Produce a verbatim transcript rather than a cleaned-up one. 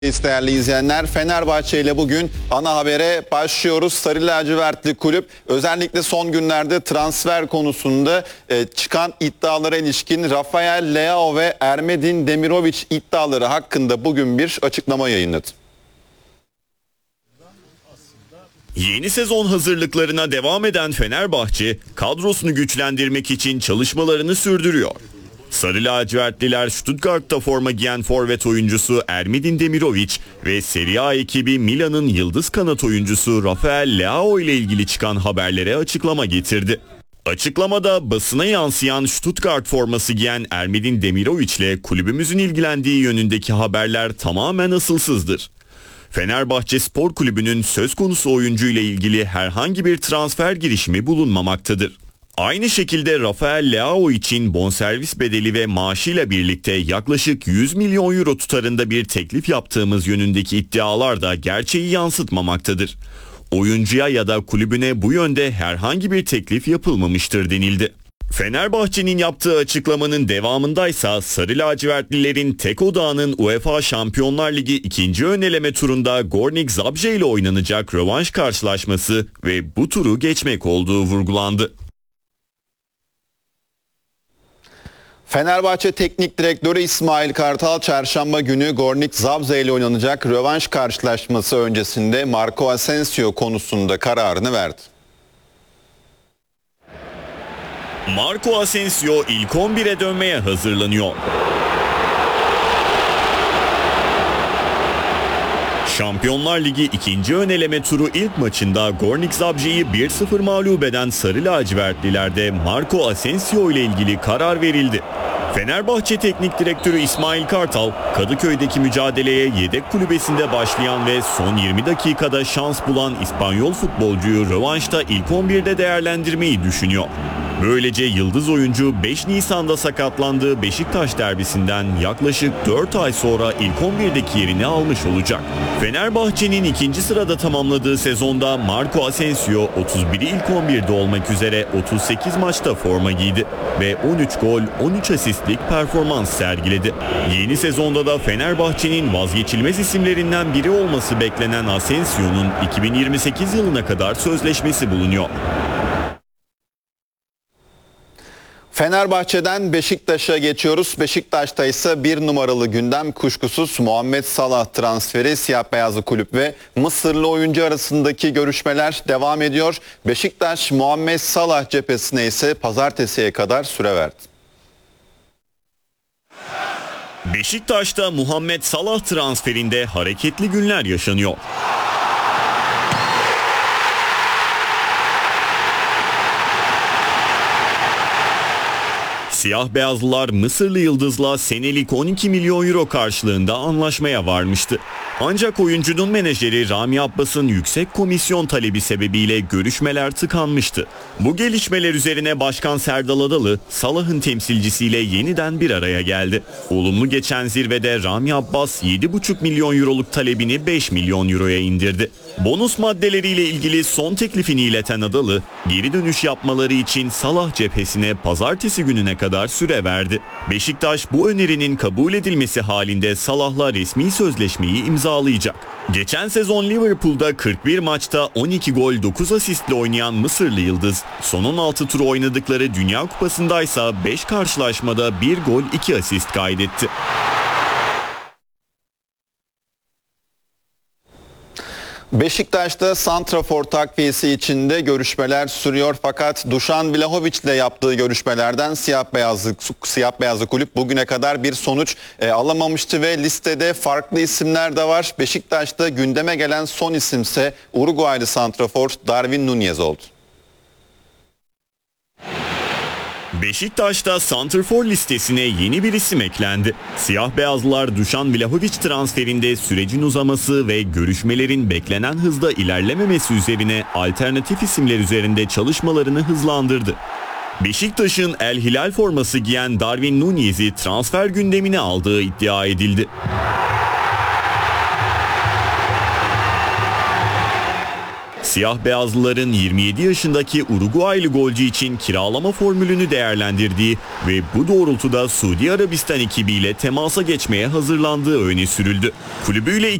Değerli izleyenler, Fenerbahçe ile bugün ana habere başlıyoruz. Sarı lacivertli kulüp özellikle son günlerde transfer konusunda çıkan iddialara ilişkin Rafael Leao ve Ermedin Demirovic iddiaları hakkında bugün bir açıklama yayınladı. Yeni sezon hazırlıklarına devam eden Fenerbahçe kadrosunu güçlendirmek için çalışmalarını sürdürüyor. Sarı lacivertliler Stuttgart'ta forma giyen forvet oyuncusu Ermedin Demirovic ve Serie A ekibi Milan'ın yıldız kanat oyuncusu Rafael Leao ile ilgili çıkan haberlere açıklama getirdi. Açıklamada basına yansıyan Stuttgart forması giyen Ermedin Demirovic ile kulübümüzün ilgilendiği yönündeki haberler tamamen asılsızdır. Fenerbahçe Spor Kulübü'nün söz konusu oyuncu ile ilgili herhangi bir transfer girişimi bulunmamaktadır. Aynı şekilde Rafael Leao için bonservis bedeli ve maaşıyla birlikte yaklaşık yüz milyon euro tutarında bir teklif yaptığımız yönündeki iddialar da gerçeği yansıtmamaktadır. Oyuncuya ya da kulübüne bu yönde herhangi bir teklif yapılmamıştır denildi. Fenerbahçe'nin yaptığı açıklamanın devamındaysa Sarı lacivertlilerin tek odağının UEFA Şampiyonlar Ligi ikinci ön eleme turunda Gornik Zabrze ile oynanacak rövanş karşılaşması ve bu turu geçmek olduğu vurgulandı. Fenerbahçe Teknik Direktörü İsmail Kartal çarşamba günü Gornik Zabrze ile oynanacak rövanş karşılaşması öncesinde Marco Asensio konusunda kararını verdi. Marco Asensio ilk on bire dönmeye hazırlanıyor. Şampiyonlar Ligi ikinci ön eleme turu ilk maçında Gornik Zabrze'yi bir sıfır mağlup eden Sarı lacivertlilerde Marco Asensio ile ilgili karar verildi. Fenerbahçe Teknik Direktörü İsmail Kartal, Kadıköy'deki mücadeleye yedek kulübesinde başlayan ve son yirmi dakikada şans bulan İspanyol futbolcuyu rövanşta ilk on birde değerlendirmeyi düşünüyor. Böylece yıldız oyuncu beş Nisan'da sakatlandığı Beşiktaş derbisinden yaklaşık dört ay sonra ilk on birdeki yerini almış olacak. Fenerbahçe'nin ikinci sırada tamamladığı sezonda Marco Asensio otuz biri ilk on birde olmak üzere otuz sekiz maçta forma giydi ve on üç gol on üç asistlik performans sergiledi. Yeni sezonda da Fenerbahçe'nin vazgeçilmez isimlerinden biri olması beklenen Asensio'nun iki bin yirmi sekiz yılına kadar sözleşmesi bulunuyor. Fenerbahçe'den Beşiktaş'a geçiyoruz. Beşiktaş'ta ise bir numaralı gündem kuşkusuz Muhammed Salah transferi. Siyah beyazlı kulüp ve Mısırlı oyuncu arasındaki görüşmeler devam ediyor. Beşiktaş Muhammed Salah cephesine ise pazartesiye kadar süre verdi. Beşiktaş'ta Muhammed Salah transferinde hareketli günler yaşanıyor. Siyah beyazlılar Mısırlı yıldızla senelik on iki milyon euro karşılığında anlaşmaya varmıştı. Ancak oyuncunun menajeri Rami Abbas'ın yüksek komisyon talebi sebebiyle görüşmeler tıkanmıştı. Bu gelişmeler üzerine Başkan Serdal Adalı, Salah'ın temsilcisiyle yeniden bir araya geldi. Olumlu geçen zirvede Rami Abbas yedi buçuk milyon euroluk talebini beş milyon euroya indirdi. Bonus maddeleriyle ilgili son teklifini ileten Adalı, geri dönüş yapmaları için Salah cephesine pazartesi gününe kadar süre verdi. Beşiktaş bu önerinin kabul edilmesi halinde Salah'la resmi sözleşmeyi imzalayacak. Geçen sezon Liverpool'da kırk bir maçta on iki gol dokuz asistle oynayan Mısırlı yıldız, son on altı tur oynadıkları Dünya Kupası'ndaysa beş karşılaşmada bir gol iki asist kaydetti. Beşiktaş'ta santrafor takviyesi içinde görüşmeler sürüyor fakat Dušan Vlahović ile yaptığı görüşmelerden siyah beyazlı siyah beyazlı kulüp bugüne kadar bir sonuç e, alamamıştı ve listede farklı isimler de var. Beşiktaş'ta gündeme gelen son isimse Uruguaylı santrafor Darwin Núñez oldu. Beşiktaş'ta santrfor listesine yeni bir isim eklendi. Siyah beyazlılar Dušan Vlahović transferinde sürecin uzaması ve görüşmelerin beklenen hızda ilerlememesi üzerine alternatif isimler üzerinde çalışmalarını hızlandırdı. Beşiktaş'ın El Hilal forması giyen Darwin Núñez'i transfer gündemine aldığı iddia edildi. Siyah beyazlıların yirmi yedi yaşındaki Uruguaylı golcü için kiralama formülünü değerlendirdiği ve bu doğrultuda Suudi Arabistan ekibiyle temasa geçmeye hazırlandığı öne sürüldü. Kulübüyle